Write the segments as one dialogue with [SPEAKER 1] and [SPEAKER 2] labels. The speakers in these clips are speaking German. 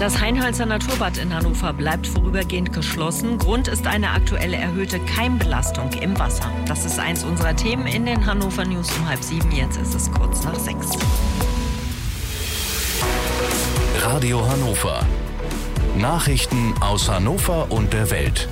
[SPEAKER 1] Das Hainhölzer Naturbad in Hannover bleibt vorübergehend geschlossen. Grund ist eine aktuelle erhöhte Keimbelastung im Wasser. Das ist eins unserer Themen in den Hannover News um 6:30. Jetzt ist es kurz nach 6.
[SPEAKER 2] Radio Hannover. Nachrichten aus Hannover und der Welt.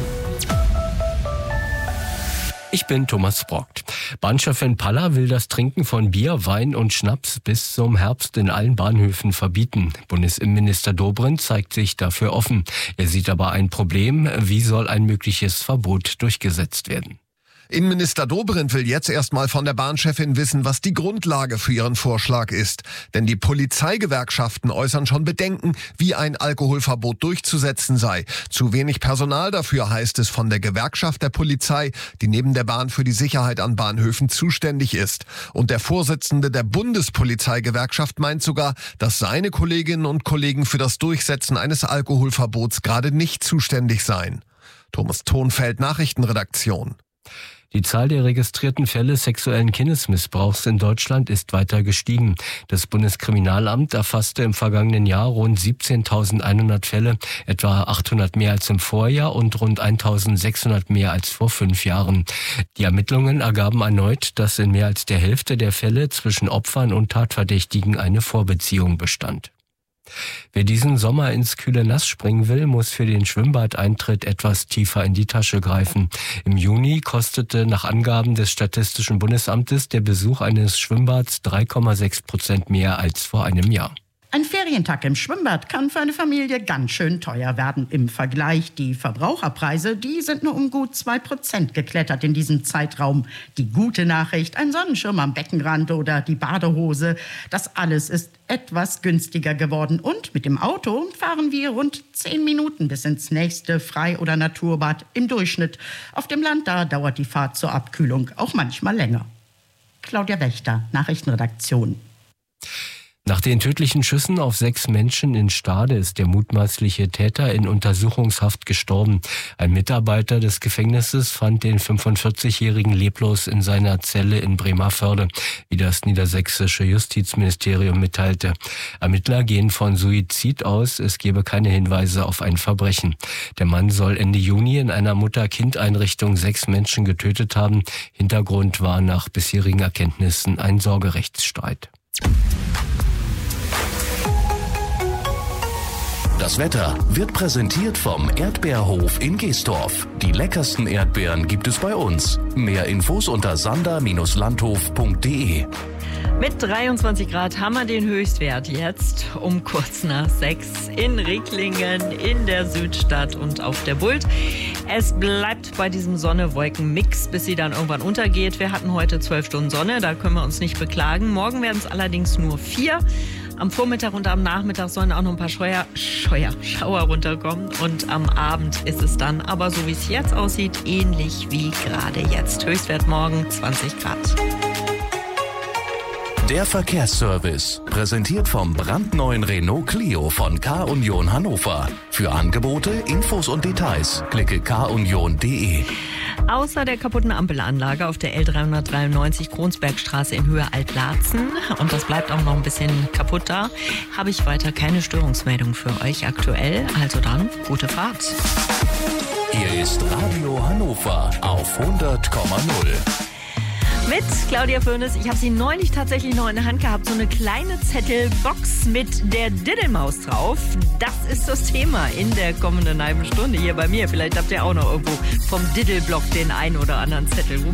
[SPEAKER 3] Ich bin Thomas Brockt. Bahnchefin Palla will das Trinken von Bier, Wein und Schnaps bis zum Herbst in allen Bahnhöfen verbieten. Bundesinnenminister Dobrindt zeigt sich dafür offen. Er sieht aber ein Problem. Wie soll ein mögliches Verbot durchgesetzt werden?
[SPEAKER 4] Innenminister Dobrindt will jetzt erstmal von der Bahnchefin wissen, was die Grundlage für ihren Vorschlag ist. Denn die Polizeigewerkschaften äußern schon Bedenken, wie ein Alkoholverbot durchzusetzen sei. Zu wenig Personal dafür, heißt es von der Gewerkschaft der Polizei, die neben der Bahn für die Sicherheit an Bahnhöfen zuständig ist. Und der Vorsitzende der Bundespolizeigewerkschaft meint sogar, dass seine Kolleginnen und Kollegen für das Durchsetzen eines Alkoholverbots gerade nicht zuständig seien. Thomas Thonfeld, Nachrichtenredaktion.
[SPEAKER 3] Die Zahl der registrierten Fälle sexuellen Kindesmissbrauchs in Deutschland ist weiter gestiegen. Das Bundeskriminalamt erfasste im vergangenen Jahr rund 17.100 Fälle, etwa 800 mehr als im Vorjahr und rund 1.600 mehr als vor 5 Jahren. Die Ermittlungen ergaben erneut, dass in mehr als der Hälfte der Fälle zwischen Opfern und Tatverdächtigen eine Vorbeziehung bestand. Wer diesen Sommer ins kühle Nass springen will, muss für den Schwimmbadeintritt etwas tiefer in die Tasche greifen. Im Juni kostete nach Angaben des Statistischen Bundesamtes der Besuch eines Schwimmbads 3,6% mehr als vor einem Jahr.
[SPEAKER 5] Ein Ferientag im Schwimmbad kann für eine Familie ganz schön teuer werden. Im Vergleich, die Verbraucherpreise, die sind nur um gut 2% geklettert in diesem Zeitraum. Die gute Nachricht, ein Sonnenschirm am Beckenrand oder die Badehose, das alles ist etwas günstiger geworden. Und mit dem Auto fahren wir rund 10 Minuten bis ins nächste Frei- oder Naturbad im Durchschnitt. Auf dem Land, da dauert die Fahrt zur Abkühlung auch manchmal länger. Claudia Wächter, Nachrichtenredaktion.
[SPEAKER 3] Nach den tödlichen Schüssen auf 6 Menschen in Stade ist der mutmaßliche Täter in Untersuchungshaft gestorben. Ein Mitarbeiter des Gefängnisses fand den 45-Jährigen leblos in seiner Zelle in Bremervörde, wie das niedersächsische Justizministerium mitteilte. Ermittler gehen von Suizid aus, es gebe keine Hinweise auf ein Verbrechen. Der Mann soll Ende Juni in einer Mutter-Kind-Einrichtung 6 Menschen getötet haben. Hintergrund war nach bisherigen Erkenntnissen ein Sorgerechtsstreit.
[SPEAKER 2] Das Wetter wird präsentiert vom Erdbeerhof in Geestorf. Die leckersten Erdbeeren gibt es bei uns. Mehr Infos unter sander-landhof.de.
[SPEAKER 1] Mit 23 Grad haben wir den Höchstwert jetzt um kurz nach 6 in Ricklingen, in der Südstadt und auf der Bult. Es bleibt bei diesem Sonne-Wolken-Mix, bis sie dann irgendwann untergeht. Wir hatten heute 12 Stunden Sonne, da können wir uns nicht beklagen. Morgen werden es allerdings nur 4. Am Vormittag und am Nachmittag sollen auch noch ein paar Schauer runterkommen. Und am Abend ist es dann, aber so wie es jetzt aussieht, ähnlich wie gerade jetzt. Höchstwert morgen 20 Grad.
[SPEAKER 2] Der Verkehrsservice, präsentiert vom brandneuen Renault Clio von K-Union Hannover. Für Angebote, Infos und Details klicke kunion.de.
[SPEAKER 1] Außer der kaputten Ampelanlage auf der L393 Kronsbergstraße in Höhe Altlarzen, und das bleibt auch noch ein bisschen kaputt da, habe ich weiter keine Störungsmeldung für euch aktuell. Also dann, gute Fahrt.
[SPEAKER 2] Hier ist Radio Hannover auf 100,0.
[SPEAKER 1] Mit Claudia Fürnes. Ich habe sie neulich tatsächlich noch in der Hand gehabt. So eine kleine Zettelbox mit der Diddelmaus drauf. Das ist das Thema in der kommenden halben Stunde hier bei mir. Vielleicht habt ihr auch noch irgendwo vom Diddelblock den einen oder anderen Zettel.